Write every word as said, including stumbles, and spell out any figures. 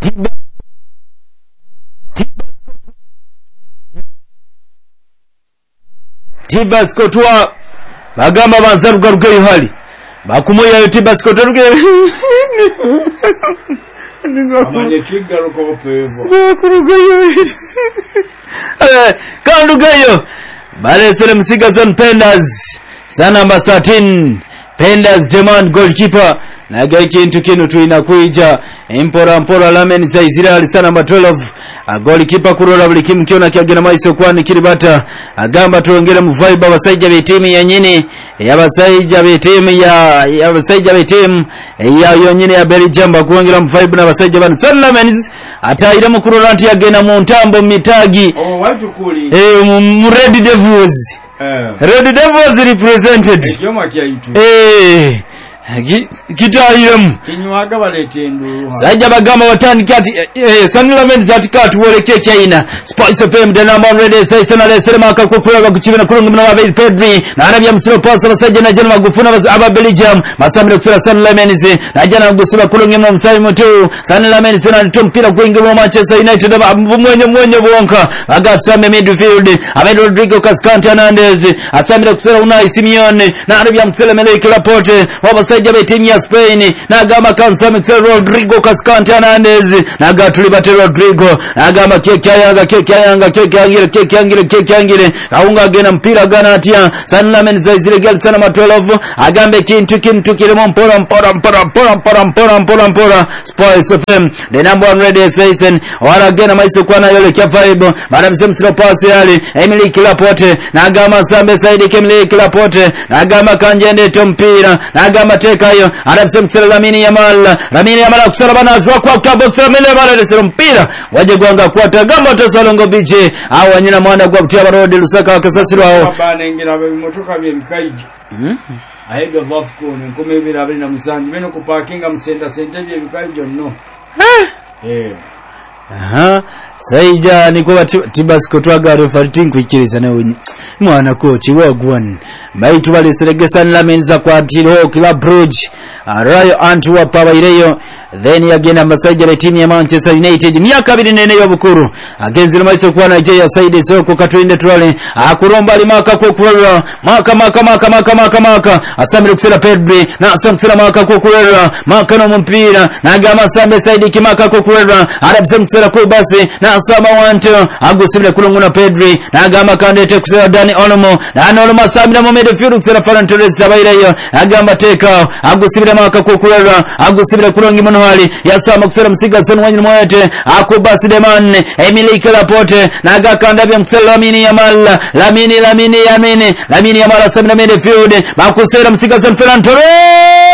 Tibas Kotwa bagamba banzaruka rukeyo hali bakumoya yo Tibas Kotwa rukeyo amanye kigaruka opevo kurugayo kandugayo balesere Msigazon Penders sana number thirteen Penders demand goalkeeper naga ikintu kinu tuina kuija impora mpora lamen za Israel sana number twelve a goalkeeper kurola buli kimu kiona kyagena maiso kwani kiribata agamba tuongere mu vibe abasajja be team ya nyine yabasajja be team ya yabasajja be team ya yonyine ya Belgium bakuongera mu vibe n'abasajja bano sana lamen atayira mu kurola anti yagena mu ntambo mitagi oh watu kuli eh mu Red Devils eh Red Devils represented yoma kyaitu eh kitayiremu kinywaga baletendo sajja bagamba watani kati eh sanulamen zati kati woleke China Spice F M the number one radio station ale serema akakukura kuchibina kulungu mna Abel Pedri na arabia msiro pasa basajja na jana magufuna aba Belgium masamira kusura sanulamen zi na jana gusiba kulungu mna msai mutu sanulamen zina nitumpira kuingira Manchester United mwenye mwenye bonka agatsame midfield Ahmed Rodrigo Cascante Hernandez asamira kusura Unai Simeone na arabia msele Meleke Laporte wabasajja be team ya Spain na gama kansa Mixer Rodrigo Cascante Hernandez na gatuli bate Rodrigo na gama keke yanga keke yanga keke yangire keke yangire keke yangire kaunga gena mpira gana atia sanlamen zaizire gal sana matwelve agambe kintu kintu kiremo mpora mpora mpora mpora mpora mpora mpora mpora Spice F M the number one radio station wala gena maiso kwana yole kia five bana msemsilo pasi yali Emily Kilapote na gama Sambe Saidi Kemili Kilapote na gama kanjende tompira na gama teka yo anamsemsela Lamine Yamal Lamine Yamal akusala banazwa kwa kwa box Lamine Yamal lesero mpira waje gwanga kwa tagama tosalongo bije au wanyina mwana kwa kutia barodi Lusaka wakasasiro hao bana ngira bimotoka bye bikaije mhm ahead of Afcon nkome bira bali na musangi beno ku parkinga musenda sente bye bikaije no eh aha saija niko Tibas Kotwa referting kwikiriza nawe mwana coach wagwan baitu bali seregesa Lamenza kwa Tiro Club Brugge Rayo Antwerp abaireyo then again amasaija be team ya Manchester United myaka abiri nene yobukuru agenzira maiso kwa Nigeria side soko katwinde trole akuromba ali maka ko kurera maka maka maka maka maka maka asamire kusera Pedri na asamsira maka ko kurera maka no mpira na gama Sambe side kimaka ko kurera arabsemsira ko basi na asama wanto agusibile kulunguna Pedri na gama kandete kusera Dani Olmo na Olmo Samira mu midfield kusera Ferran Torres abaireyo agamba teka agusibile maka ko kurera agusibile kulungi Hali yasama kusera Msigazon wanyine mwete akubasi demane Emily Kilapote na agakanda bya msela Lamine Yamal Lamine Lamine Lamine Lamine Yamal asamira midfield bakusera Msigazon Ferran Torres